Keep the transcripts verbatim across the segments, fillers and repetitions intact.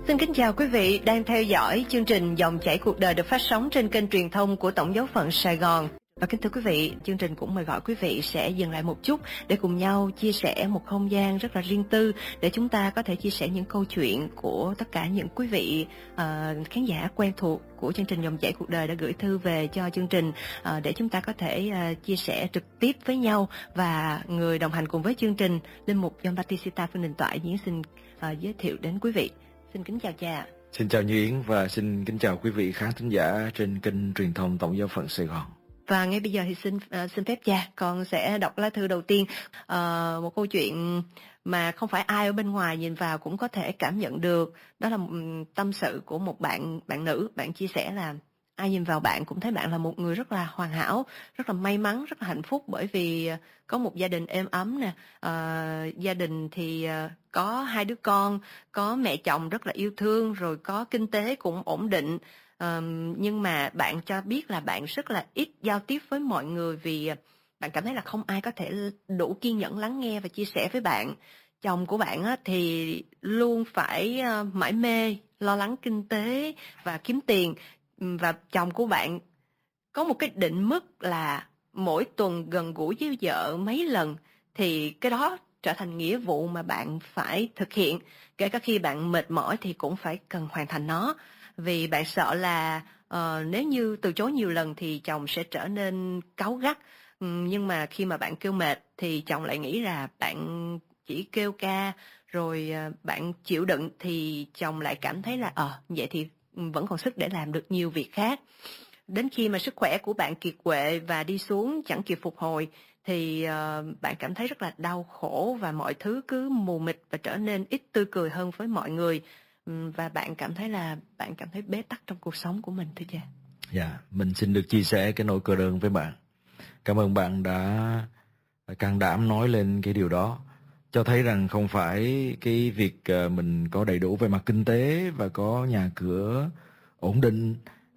Xin kính chào quý vị đang theo dõi chương trình Dòng chảy cuộc đời được phát sóng trên kênh truyền thông của Tổng giáo phận Sài Gòn. Và kính thưa quý vị, chương trình cũng mời gọi quý vị sẽ dừng lại một chút để cùng nhau chia sẻ một không gian rất là riêng tư để chúng ta có thể chia sẻ những câu chuyện của tất cả những quý vị uh, khán giả quen thuộc của chương trình Dòng chảy cuộc đời đã gửi thư về cho chương trình uh, để chúng ta có thể uh, chia sẻ trực tiếp với nhau. Và người đồng hành cùng với chương trình, Linh mục John Batista Phương Đình Toại diễn xin uh, giới thiệu đến quý vị. Xin kính chào cha. Xin chào Như Yến và xin kính chào quý vị khán thính giả trên kênh truyền thông Tổng giáo phận Sài Gòn. Và ngay bây giờ thì xin uh, xin phép cha, con sẽ đọc lá thư đầu tiên. Uh, một câu chuyện mà không phải ai ở bên ngoài nhìn vào cũng có thể cảm nhận được. Đó là um, tâm sự của một bạn bạn nữ. Bạn chia sẻ là ai nhìn vào bạn cũng thấy bạn là một người rất là hoàn hảo, rất là may mắn, rất là hạnh phúc, bởi vì có một gia đình êm ấm nè. Uh, gia đình thì uh, có hai đứa con, có mẹ chồng rất là yêu thương, rồi có kinh tế cũng ổn định. Uh, nhưng mà bạn cho biết là bạn rất là ít giao tiếp với mọi người vì bạn cảm thấy là không ai có thể đủ kiên nhẫn lắng nghe và chia sẻ với bạn. Chồng của bạn á, thì luôn phải uh, mải mê lo lắng kinh tế và kiếm tiền, và chồng của bạn có một cái định mức là mỗi tuần gần gũi với vợ mấy lần, thì cái đó trở thành nghĩa vụ mà bạn phải thực hiện, kể cả khi bạn mệt mỏi thì cũng phải cần hoàn thành nó. Vì bạn sợ là uh, nếu như từ chối nhiều lần thì chồng sẽ trở nên cáu gắt. Um, nhưng mà khi mà bạn kêu mệt thì chồng lại nghĩ là bạn chỉ kêu ca, rồi uh, bạn chịu đựng thì chồng lại cảm thấy là ờ uh, vậy thì vẫn còn sức để làm được nhiều việc khác. Đến khi mà sức khỏe của bạn kiệt quệ và đi xuống chẳng kịp phục hồi thì uh, bạn cảm thấy rất là đau khổ và mọi thứ cứ mù mịt và trở nên ít tươi cười hơn với mọi người. Và bạn cảm thấy là bạn cảm thấy bế tắc trong cuộc sống của mình, thưa cha. Dạ, yeah, mình xin được chia sẻ cái nỗi cô đơn với bạn. Cảm ơn bạn đã can đảm nói lên cái điều đó, cho thấy rằng không phải cái việc mình có đầy đủ về mặt kinh tế và có nhà cửa ổn định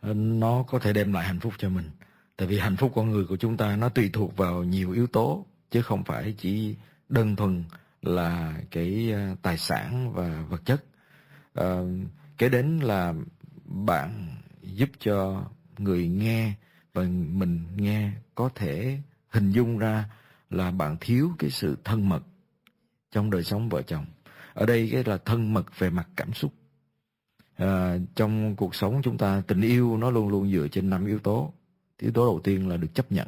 nó có thể đem lại hạnh phúc cho mình. Tại vì hạnh phúc con người của chúng ta nó tùy thuộc vào nhiều yếu tố, chứ không phải chỉ đơn thuần là cái tài sản và vật chất. Uh, kế đến là bạn giúp cho người nghe và mình nghe có thể hình dung ra là bạn thiếu cái sự thân mật trong đời sống vợ chồng. Ở đây cái là thân mật về mặt cảm xúc. Uh, trong cuộc sống chúng ta, tình yêu nó luôn luôn dựa trên năm yếu tố. Yếu tố đầu tiên là được chấp nhận.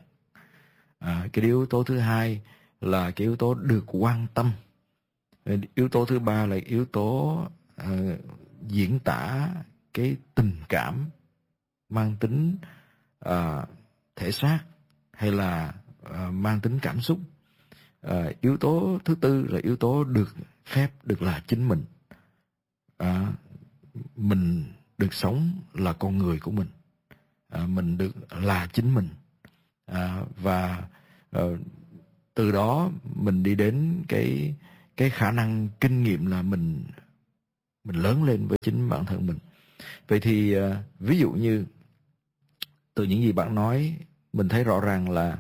Uh, cái yếu tố thứ hai là cái yếu tố được quan tâm. Yếu tố thứ ba là yếu tố Uh, diễn tả cái tình cảm mang tính uh, thể xác hay là uh, mang tính cảm xúc. Uh, yếu tố thứ tư là yếu tố được phép được là chính mình. Uh, mình được sống là con người của mình. Uh, mình được là chính mình. Uh, và uh, từ đó mình đi đến cái cái khả năng kinh nghiệm là mình mình lớn lên với chính bản thân mình. Vậy thì uh, ví dụ như từ những gì bạn nói, mình thấy rõ ràng là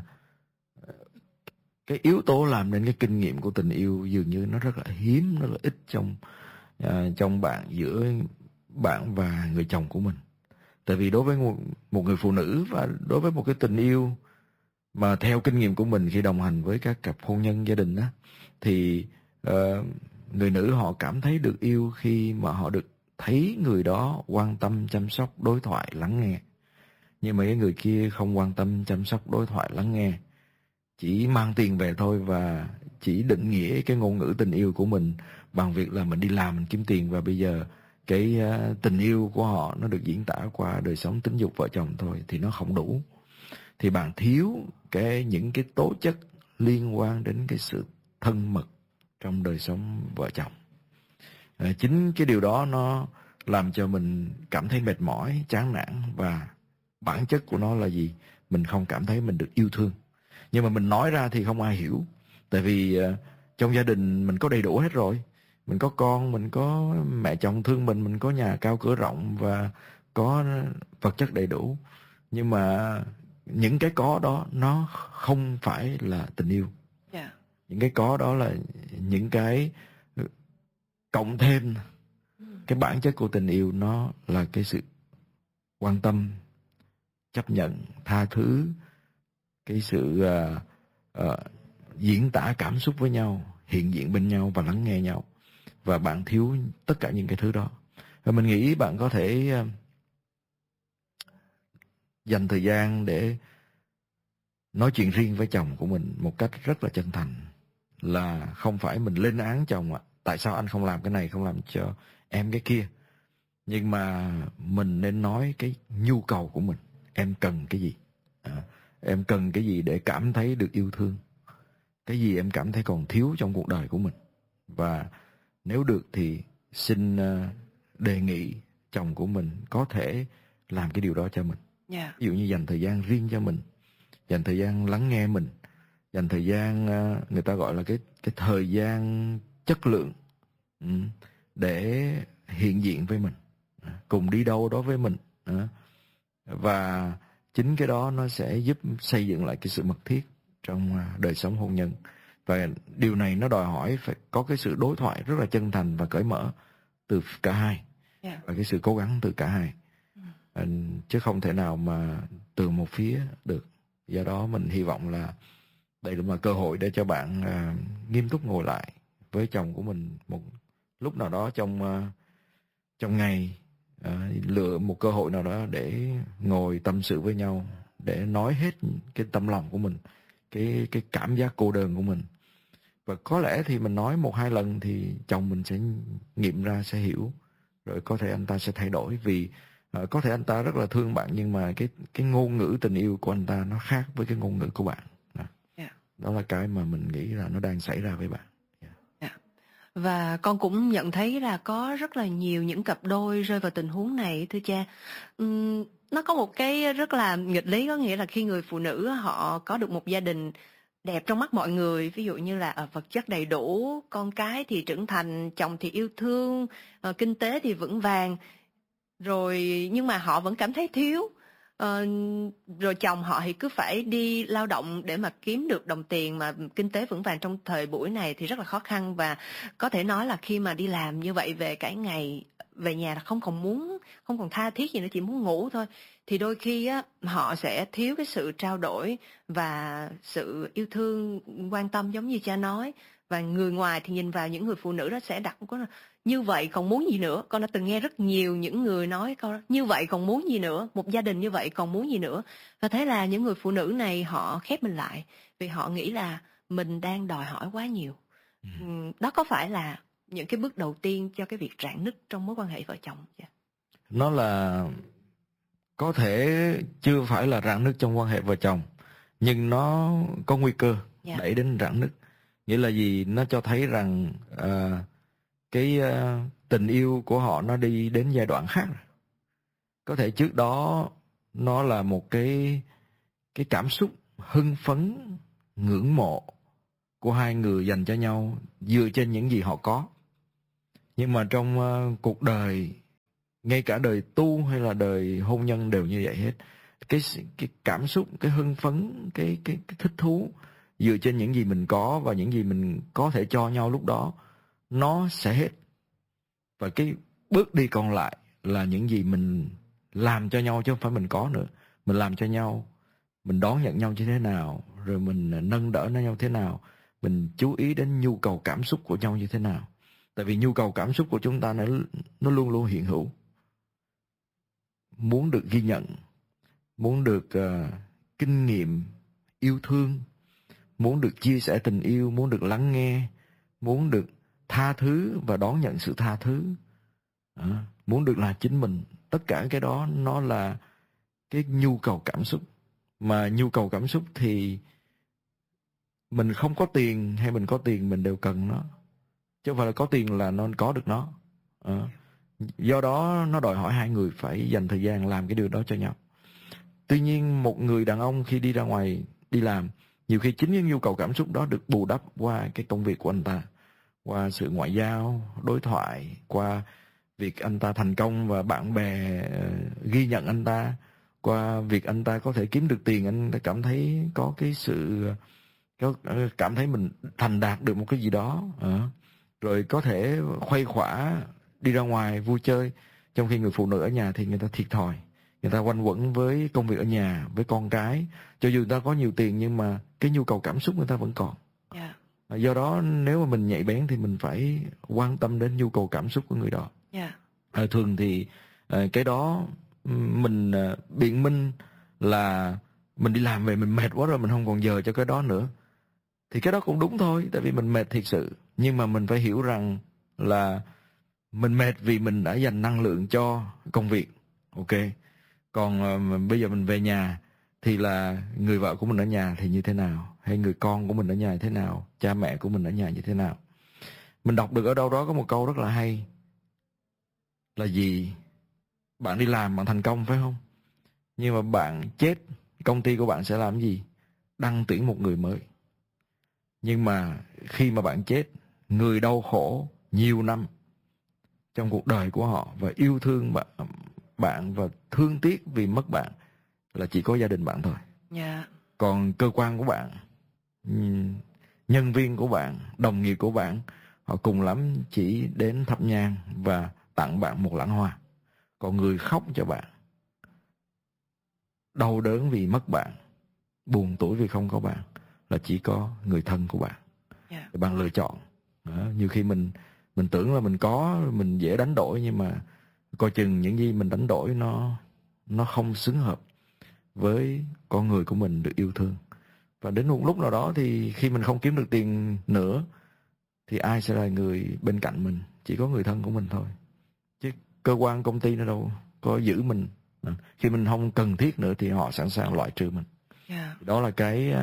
cái yếu tố làm nên cái kinh nghiệm của tình yêu dường như nó rất là hiếm, nó rất là ít trong uh, trong bạn, giữa bạn và người chồng của mình. Tại vì đối với một, một người phụ nữ và đối với một cái tình yêu mà theo kinh nghiệm của mình khi đồng hành với các cặp hôn nhân gia đình á, thì uh, người nữ họ cảm thấy được yêu khi mà họ được thấy người đó quan tâm, chăm sóc, đối thoại, lắng nghe. Nhưng mà cái người kia không quan tâm, chăm sóc, đối thoại, lắng nghe, chỉ mang tiền về thôi và chỉ định nghĩa cái ngôn ngữ tình yêu của mình bằng việc là mình đi làm, mình kiếm tiền, và bây giờ cái uh, tình yêu của họ nó được diễn tả qua đời sống tính dục vợ chồng thôi, thì nó không đủ. Thì bạn thiếu cái những cái tố chất liên quan đến cái sự thân mật trong đời sống vợ chồng. À, chính cái điều đó nó làm cho mình cảm thấy mệt mỏi, chán nản, và bản chất của nó là gì? Mình không cảm thấy mình được yêu thương. Nhưng mà mình nói ra thì không ai hiểu. Tại vì uh, trong gia đình mình có đầy đủ hết rồi. Mình có con, mình có mẹ chồng thương mình, mình có nhà cao cửa rộng và có vật chất đầy đủ. Nhưng mà những cái có đó nó không phải là tình yêu. Yeah. Những cái có đó là những cái cộng thêm cái bản chất của tình yêu nó là cái sự quan tâm, chấp nhận, tha thứ, cái sự uh, uh, diễn tả cảm xúc với nhau, hiện diện bên nhau và lắng nghe nhau. Và bạn thiếu tất cả những cái thứ đó. Và mình nghĩ bạn có thể uh, dành thời gian để nói chuyện riêng với chồng của mình một cách rất là chân thành. Là không phải mình lên án chồng ạ, tại sao anh không làm cái này, không làm cho em cái kia. Nhưng mà mình nên nói cái nhu cầu của mình. Em cần cái gì? À, em cần cái gì để cảm thấy được yêu thương? Cái gì em cảm thấy còn thiếu trong cuộc đời của mình? Và nếu được thì xin uh, đề nghị chồng của mình có thể làm cái điều đó cho mình. Yeah. Ví dụ như dành thời gian riêng cho mình, dành thời gian lắng nghe mình, dành thời gian uh, người ta gọi là cái cái thời gian chất lượng um, để hiện diện với mình, cùng đi đâu đó với mình. Uh, và chính cái đó nó sẽ giúp xây dựng lại cái sự mật thiết trong uh, đời sống hôn nhân. Và điều này nó đòi hỏi phải có cái sự đối thoại rất là chân thành và cởi mở từ cả hai. Yeah. Và cái sự cố gắng từ cả hai. Ừ. Chứ không thể nào mà từ một phía được. Do đó mình hy vọng là đây là một cơ hội để cho bạn uh, nghiêm túc ngồi lại với chồng của mình một lúc nào đó trong uh, trong ngày, uh, lựa một cơ hội nào đó để ngồi tâm sự với nhau, để nói hết cái tâm lòng của mình, cái cái cảm giác cô đơn của mình. Và có lẽ thì mình nói một hai lần thì chồng mình sẽ nghiệm ra, sẽ hiểu, rồi có thể anh ta sẽ thay đổi. Vì uh, có thể anh ta rất là thương bạn, nhưng mà cái cái ngôn ngữ tình yêu của anh ta nó khác với cái ngôn ngữ của bạn. Đó, yeah. Đó là cái mà mình nghĩ là nó đang xảy ra với bạn. Yeah. Yeah. Và con cũng nhận thấy là có rất là nhiều những cặp đôi rơi vào tình huống này, thưa cha. Uhm, nó có một cái rất là nghịch lý, có nghĩa là khi người phụ nữ họ có được một gia đình đẹp trong mắt mọi người, ví dụ như là ở vật chất đầy đủ, con cái thì trưởng thành, chồng thì yêu thương, uh, kinh tế thì vững vàng, rồi nhưng mà họ vẫn cảm thấy thiếu. Uh, rồi chồng họ thì cứ phải đi lao động để mà kiếm được đồng tiền, mà kinh tế vững vàng trong thời buổi này thì rất là khó khăn. Và có thể nói là khi mà đi làm như vậy về cả ngày, về nhà là không còn muốn, không còn tha thiết gì nữa, chỉ muốn ngủ thôi. Thì đôi khi á, họ sẽ thiếu cái sự trao đổi và sự yêu thương, quan tâm giống như cha nói. Và người ngoài thì nhìn vào những người phụ nữ đó sẽ đặt có là như vậy còn muốn gì nữa. Con đã từng nghe rất nhiều những người nói câu đó, như vậy còn muốn gì nữa, một gia đình như vậy còn muốn gì nữa. Và thế là những người phụ nữ này họ khép mình lại vì họ nghĩ là mình đang đòi hỏi quá nhiều. Ừ. Đó có phải là những cái bước đầu tiên cho cái việc rạn nứt trong mối quan hệ vợ chồng? Nó là có thể chưa phải là rạn nứt trong quan hệ vợ chồng, nhưng nó có nguy cơ yeah. đẩy đến rạn nứt. Nghĩa là gì? Nó cho thấy rằng uh, cái uh, tình yêu của họ nó đi đến giai đoạn khác. Có thể trước đó nó là một cái cái cảm xúc hưng phấn, ngưỡng mộ của hai người dành cho nhau dựa trên những gì họ có. Nhưng mà trong uh, cuộc đời, ngay cả đời tu hay là đời hôn nhân đều như vậy hết. Cái cái cảm xúc, cái hưng phấn, cái cái, cái thích thú dựa trên những gì mình có và những gì mình có thể cho nhau lúc đó, nó sẽ hết. Và cái bước đi còn lại là những gì mình làm cho nhau chứ không phải mình có nữa. Mình làm cho nhau, mình đón nhận nhau như thế nào, rồi mình nâng đỡ nhau thế nào, mình chú ý đến nhu cầu cảm xúc của nhau như thế nào. Tại vì nhu cầu cảm xúc của chúng ta nó, nó luôn luôn hiện hữu. Muốn được ghi nhận, muốn được uh, kinh nghiệm yêu thương, muốn được chia sẻ tình yêu, muốn được lắng nghe, muốn được tha thứ và đón nhận sự tha thứ, à, muốn được là chính mình. Tất cả cái đó nó là cái nhu cầu cảm xúc. Mà nhu cầu cảm xúc thì mình không có tiền hay mình có tiền mình đều cần nó, chứ không phải là có tiền là nó có được nó. À, do đó nó đòi hỏi hai người phải dành thời gian làm cái điều đó cho nhau. Tuy nhiên một người đàn ông khi đi ra ngoài đi làm, nhiều khi chính những nhu cầu cảm xúc đó được bù đắp qua cái công việc của anh ta, qua sự ngoại giao, đối thoại, qua việc anh ta thành công và bạn bè ghi nhận anh ta, qua việc anh ta có thể kiếm được tiền, anh ta cảm thấy có cái sự có cảm thấy mình thành đạt được một cái gì đó, à, rồi có thể khuây khỏa đi ra ngoài vui chơi, trong khi người phụ nữ ở nhà thì người ta thiệt thòi, người ta quanh quẩn với công việc ở nhà, với con cái, cho dù người ta có nhiều tiền nhưng mà cái nhu cầu cảm xúc người ta vẫn còn. Yeah. Do đó nếu mà mình nhạy bén thì mình phải quan tâm đến nhu cầu cảm xúc của người đó. Yeah. À, thường thì à, cái đó mình à, biện minh là mình đi làm về mình mệt quá rồi, mình không còn giờ cho cái đó nữa, thì cái đó cũng đúng thôi, tại vì mình mệt thiệt sự. Nhưng mà mình phải hiểu rằng là mình mệt vì mình đã dành năng lượng cho công việc, ok. Còn à, bây giờ mình về nhà thì là người vợ của mình ở nhà thì như thế nào, hay người con của mình ở nhà như thế nào, cha mẹ của mình ở nhà như thế nào. Mình đọc được ở đâu đó có một câu rất là hay là gì? Bạn đi làm bạn thành công phải không? Nhưng mà bạn chết, công ty của bạn sẽ làm gì? Đăng tuyển một người mới. Nhưng mà khi mà bạn chết, người đau khổ nhiều năm trong cuộc đời của họ và yêu thương bạn, bạn và thương tiếc vì mất bạn là chỉ có gia đình bạn thôi. Yeah. Còn cơ quan của bạn, nhân viên của bạn, đồng nghiệp của bạn, họ cùng lắm chỉ đến thắp nhang và tặng bạn một lẵng hoa. Còn người khóc cho bạn, đau đớn vì mất bạn, buồn tủi vì không có bạn là chỉ có người thân của bạn. Yeah. Thì bạn lựa chọn. Đó, nhiều khi mình mình tưởng là mình có, mình dễ đánh đổi, nhưng mà coi chừng những gì mình đánh đổi nó nó không xứng hợp với con người của mình được yêu thương. Và đến một lúc nào đó thì khi mình không kiếm được tiền nữa thì ai sẽ là người bên cạnh mình? Chỉ có người thân của mình thôi. Chứ cơ quan công ty nó đâu có giữ mình. Khi mình không cần thiết nữa thì họ sẵn sàng loại trừ mình. Yeah. Đó là cái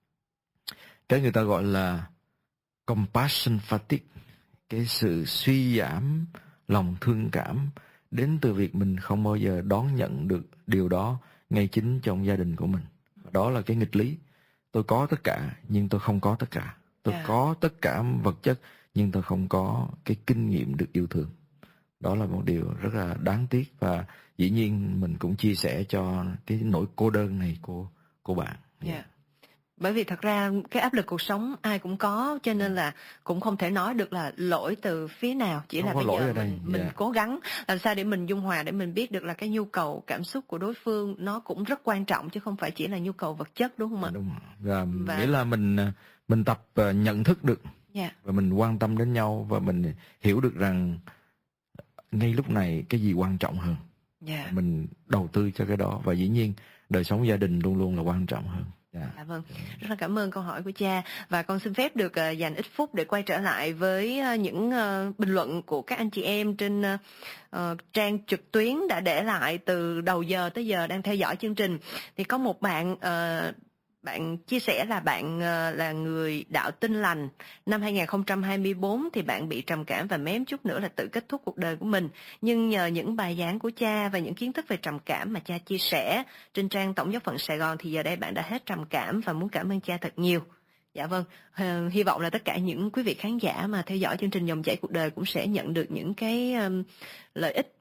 cái người ta gọi là compassion fatigue, cái sự suy giảm lòng thương cảm đến từ việc mình không bao giờ đón nhận được điều đó ngay chính trong gia đình của mình. Đó là cái nghịch lý. Tôi có tất cả nhưng tôi không có tất cả. Tôi Yeah. có tất cả vật chất nhưng tôi không có cái kinh nghiệm được yêu thương. Đó là một điều rất là đáng tiếc, và dĩ nhiên mình cũng chia sẻ cho cái nỗi cô đơn này của của bạn. Yeah. Yeah. Bởi vì thật ra cái áp lực cuộc sống ai cũng có, cho nên là cũng không thể nói được là lỗi từ phía nào, chỉ Không là có bây lỗi giờ ở đây. mình, mình Yeah. cố gắng làm sao để mình dung hòa, để mình biết được là cái nhu cầu cảm xúc của đối phương nó cũng rất quan trọng, chứ không phải chỉ là nhu cầu vật chất, đúng không ạ? Đúng. Và, Và... nghĩa là mình mình tập nhận thức được, yeah. và mình quan tâm đến nhau, và mình hiểu được rằng ngay lúc này cái gì quan trọng hơn. Yeah. Mình đầu tư cho cái đó, và dĩ nhiên đời sống gia đình luôn luôn là quan trọng hơn. Yeah. Dạ vâng, rất là cảm ơn câu hỏi của cha, và con xin phép được uh, dành ít phút để quay trở lại với uh, những uh, bình luận của các anh chị em trên uh, uh, trang trực tuyến đã để lại từ đầu giờ tới giờ đang theo dõi chương trình. Thì có một bạn uh, bạn chia sẻ là bạn uh, là người đạo Tin Lành. Năm hai không hai tư thì bạn bị trầm cảm và mém chút nữa là tự kết thúc cuộc đời của mình. Nhưng nhờ những bài giảng của cha và những kiến thức về trầm cảm mà cha chia sẻ trên trang Tổng giáo phận Sài Gòn thì giờ đây bạn đã hết trầm cảm và muốn cảm ơn cha thật nhiều. Dạ vâng, uh, hy vọng là tất cả những quý vị khán giả mà theo dõi chương trình Dòng chảy cuộc đời cũng sẽ nhận được những cái um, lợi ích